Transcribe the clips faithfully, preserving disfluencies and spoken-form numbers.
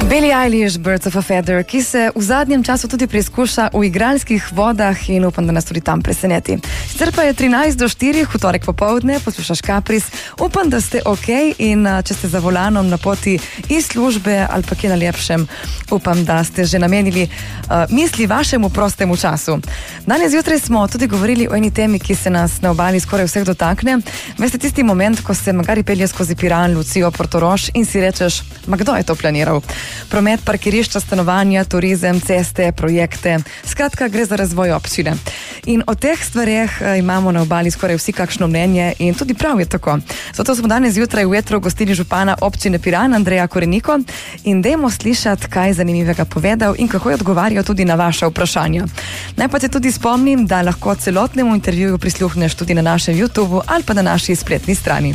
Billie Eilish, Birds of a Feather, ki se v zadnjem času tudi preizkuša v igralskih vodah in upam, da nas tudi tam preseneti. Sicer pa je trinajst do štirih, v torek popovdne, poslušaš Kapris. Upam, da ste ok in če ste za volanom na poti iz službe ali pa kje na lepšem, upam, da ste že namenili uh, misli vašemu prostemu času. Danes zjutraj smo tudi govorili o eni temi, ki se nas na obali skoraj vseh dotakne. Veste, tisti moment, ko se magari pelje skozi Piran, Lucijo, Portorož in si rečeš, ma kdo je to planiral? Promet, parkirišča, stanovanja, turizem, ceste, projekte. Skratka, gre za razvoj občine. In o teh stvareh imamo na obali skoraj vsi kakšno mnenje in tudi prav je tako. Zato smo danes zjutraj v etru gostili župana občine Piran, Andreja Koreniko, in dajmo slišati, kaj zanimivega povedal in kako je odgovarjal tudi na vaša vprašanja. Naj pa te tudi spomnim, da lahko celotnemu intervjuju prisluhneš tudi na našem YouTubu ali pa na naši spletni strani.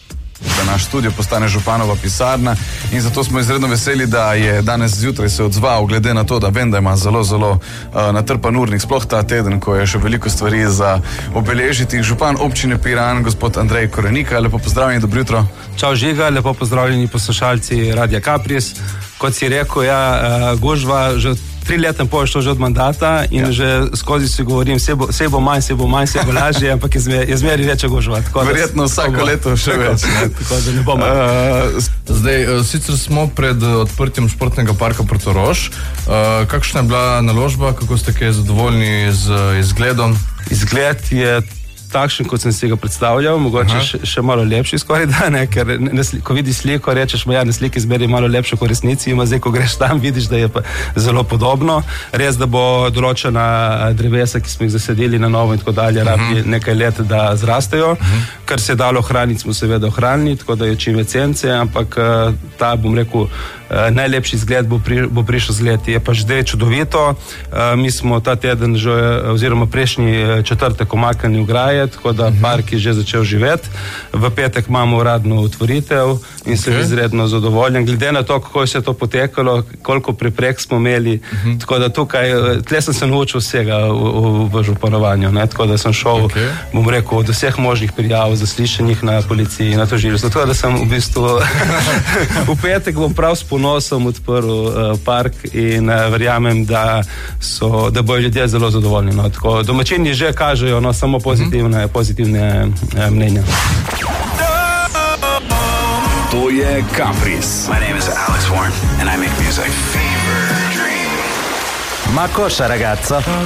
Da naš studio postane županova pisarna in zato smo izredno veseli, da je danes zjutraj se odzval, glede na to, da vem, da ima zelo, zelo uh, natrpan urnik, sploh ta teden, ko je še veliko stvari za obeležiti. Župan občine Piran, gospod Andrej Korenika, lepo pozdravljeni, dobro jutro. Čau Žiga, lepo pozdravljeni poslušalci Radia Kapris. Kot si rekel, ja, uh, gužva, že tri leta in pol je šlo že od mandata in ja. Že skozi si govorim, vse bo, bo manj, vse bo manj, vse bo lažje, ampak je, zmer, je zmeri večja gužva. Verjetno vsako leto še več. Tako da ne bomo. Uh, zdaj, uh, sicer smo pred uh, odprtjem športnega parka Portorož. Uh, kakšna je bila naložba, kako ste kaj zadovoljni z uh, izgledom? Izgled je takšen, kot sem si ga predstavljal, mogoče še, še malo lepši skoraj da, ne, ker ne, ko vidiš sliko, rečeš, ja, na sliki zmeri malo lepše kot resnici, ima zdaj, ko greš tam, vidiš, da je pa zelo podobno. Res, da bo določena drevesa, ki smo jih zasedili na novo in tako dalje, uh-huh. rabi nekaj let, da zrastejo. Uh-huh. Kar se je dalo ohraniti, smo seveda ohranili, tako da je čim več cence, ampak ta, bom rekel, najlepši izgled bo, pri, bo prišel z leti. Je pa že čudovito. Mi smo ta teden že, oziroma prejšnji četrtek omaknili ograje, tako da park je že začel živeti. V petek imamo uradno otvoritev in sem okay. izredno zadovoljen. Glede na to, kako je se to potekalo, koliko preprek smo imeli, uh-huh. tako da tukaj, tle sem se naučil vsega v, v, v županovanju, ne? Tako da sem šel, okay. bom rekel, od vseh možnih prijav, zaslišanjih na policiji, na tožilstvu, tako da sem v bistvu v petek bom prav s ponosom odprl uh, park in uh, verjamem, da so, da bojo ljudje zelo zadovoljni. No? Tako, domačini že kažejo, no, samo pozitivne uh-huh. pozitivne eh, mnenja. To je Kapris. My name is Alex Warren and I make music. Fever Dream. Ma cosa, ragazza?